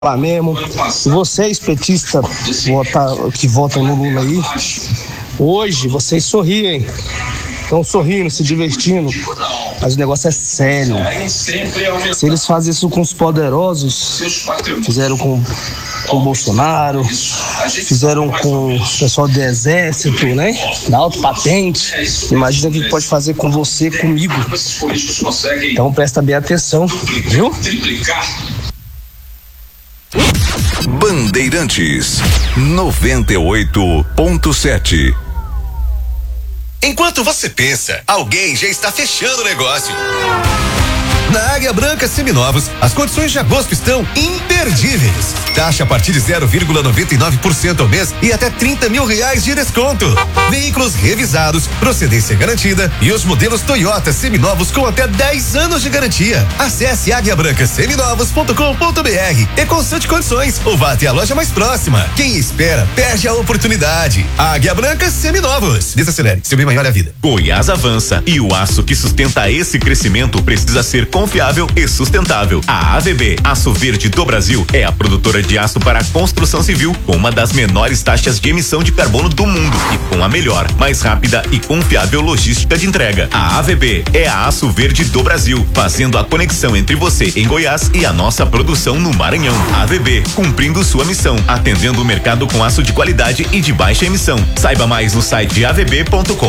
Lá mesmo, vocês petistas que votam no Lula aí, hoje vocês sorriem, estão sorrindo, se divertindo, mas o negócio é sério. Se eles fazem isso com os poderosos, fizeram com o Bolsonaro, fizeram com o pessoal do exército, né, da alta patente, imagina o que pode fazer com você, comigo. Então presta bem atenção, viu? Bandeirantes 98.7. Enquanto você pensa, alguém já está fechando o negócio. Na Águia Branca Seminovos, as condições de agosto estão imperdíveis. Taxa a partir de 0,99% ao mês e até R$30 mil de desconto. Veículos revisados, procedência garantida e os modelos Toyota seminovos com até 10 anos de garantia. Acesse aguiabrancaseminovos.com.br e consulte condições ou vá até a loja mais próxima. Quem espera, perde a oportunidade. Águia Branca Seminovos. Desacelere, seu bem maior é a vida. Goiás avança e o aço que sustenta esse crescimento precisa ser confiável e sustentável. A AVB, Aço Verde do Brasil, é a produtora de aço para a construção civil com uma das menores taxas de emissão de carbono do mundo e com a melhor, mais rápida e confiável logística de entrega. A AVB é a Aço Verde do Brasil, fazendo a conexão entre você em Goiás e a nossa produção no Maranhão. AVB, cumprindo sua missão, atendendo o mercado com aço de qualidade e de baixa emissão. Saiba mais no site avb.com.br.